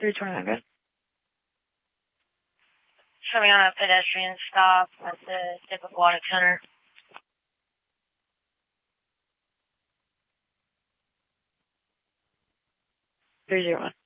3200. Showing on a pedestrian stop at the Tip Aquatic Center. 301.